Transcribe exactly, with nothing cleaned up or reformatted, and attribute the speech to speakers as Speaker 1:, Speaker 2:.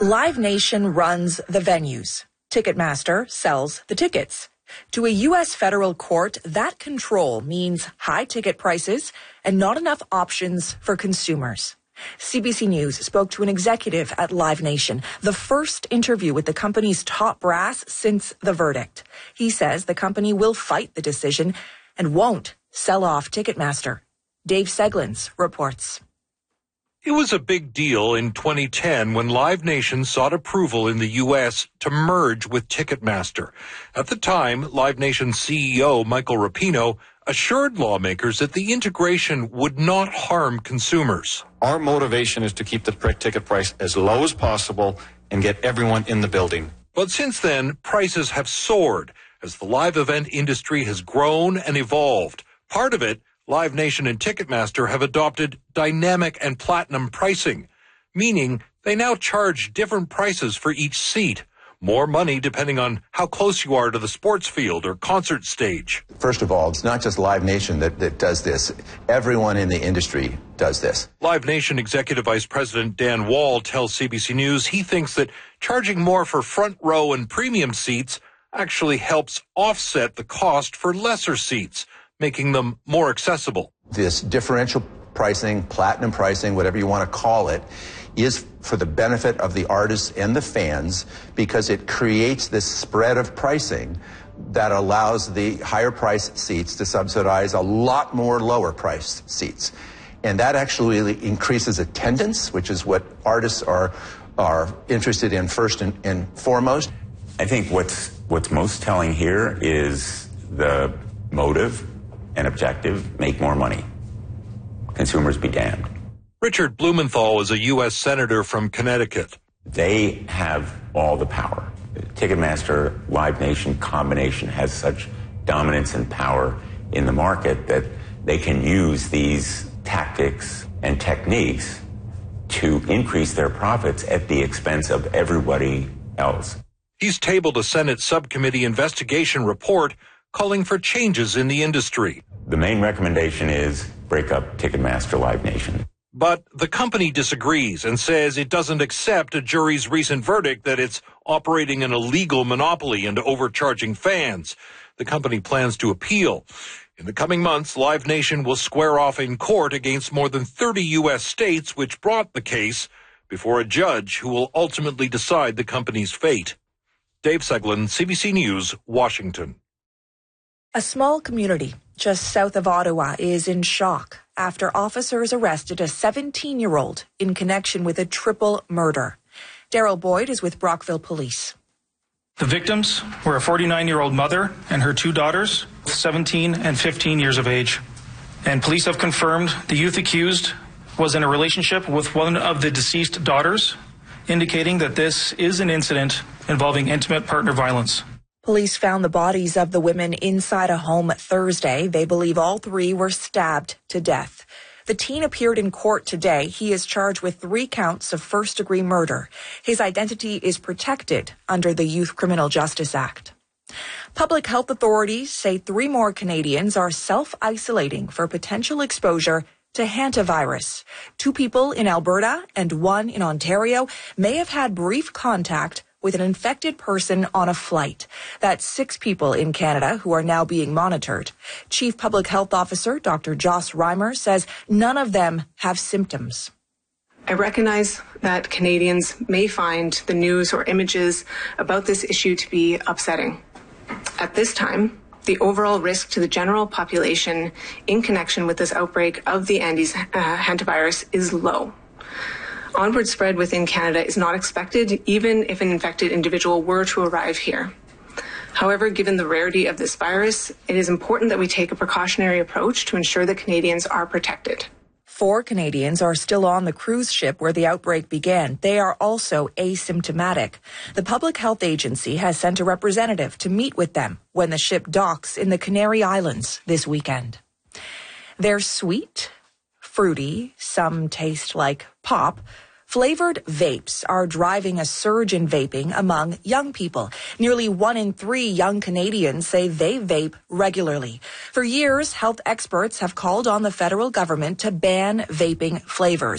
Speaker 1: Live Nation runs the venues. Ticketmaster sells the tickets. To a U S federal court, that control means high ticket prices and not enough options for consumers. C B C News spoke to an executive at Live Nation, the first interview with the company's top brass since the verdict. He says the company will fight the decision and won't sell off Ticketmaster. Dave Seglins reports.
Speaker 2: It was a big deal in twenty ten when Live Nation sought approval in the U S to merge with Ticketmaster. At the time, Live Nation C E O Michael Rapino assured lawmakers that the integration would not harm consumers.
Speaker 3: Our motivation is to keep the ticket price as low as possible and get everyone in the building.
Speaker 2: But since then, prices have soared as the live event industry has grown and evolved. Part of it, Live Nation and Ticketmaster have adopted dynamic and platinum pricing, meaning they now charge different prices for each seat. More money depending on how close you are to the sports field or concert stage.
Speaker 4: First of all, it's not just Live Nation that, that does this. Everyone in the industry does this.
Speaker 2: Live Nation Executive Vice President Dan Wall tells C B C News he thinks that charging more for front row and premium seats actually helps offset the cost for lesser seats, making them more accessible.
Speaker 4: This differential pricing, platinum pricing, whatever you want to call it, is for the benefit of the artists and the fans because it creates this spread of pricing that allows the higher priced seats to subsidize a lot more lower priced seats. And that actually increases attendance, which is what artists are are interested in first and, and foremost.
Speaker 5: I think what's what's most telling here is the motive and objective: make more money. Consumers be damned.
Speaker 2: Richard Blumenthal is a U S senator from Connecticut.
Speaker 5: They have all the power. Ticketmaster, Live Nation combination has such dominance and power in the market that they can use these tactics and techniques to increase their profits at the expense of everybody else.
Speaker 2: He's tabled a Senate subcommittee investigation report calling for changes in the industry.
Speaker 5: The main recommendation is break up Ticketmaster, Live Nation.
Speaker 2: But the company disagrees and says it doesn't accept a jury's recent verdict that it's operating an illegal monopoly and overcharging fans. The company plans to appeal. In the coming months, Live Nation will square off in court against more than thirty U S states which brought the case before a judge who will ultimately decide the company's fate. Dave Seglin, C B C News, Washington.
Speaker 1: A small community just south of Ottawa is in shock after officers arrested a seventeen-year-old in connection with a triple murder. Daryl Boyd is with Brockville Police.
Speaker 6: The victims were a forty-nine-year-old mother and her two daughters, seventeen and fifteen years of age. And police have confirmed the youth accused was in a relationship with one of the deceased daughters, indicating that this is an incident involving intimate partner violence.
Speaker 1: Police found the bodies of the women inside a home Thursday. They believe all three were stabbed to death. The teen appeared in court today. He is charged with three counts of first-degree murder. His identity is protected under the Youth Criminal Justice Act. Public health authorities say three more Canadians are self-isolating for potential exposure to hantavirus. Two people in Alberta and one in Ontario may have had brief contact with an infected person on a flight. That's six people in Canada who are now being monitored. Chief Public Health Officer Doctor Joss Reimer says none of them have symptoms.
Speaker 7: I recognize that Canadians may find the news or images about this issue to be upsetting. At this time, the overall risk to the general population in connection with this outbreak of the Andes uh, hantavirus is low. Onward spread within Canada is not expected, even if an infected individual were to arrive here. However, given the rarity of this virus, it is important that we take a precautionary approach to ensure that Canadians are protected.
Speaker 1: Four Canadians are still on the cruise ship where the outbreak began. They are also asymptomatic. The Public Health Agency has sent a representative to meet with them when the ship docks in the Canary Islands this weekend. They're sweet, fruity, some taste like pop. Flavored vapes are driving a surge in vaping among young people. Nearly one in three young Canadians say they vape regularly. For years, health experts have called on the federal government to ban vaping flavors.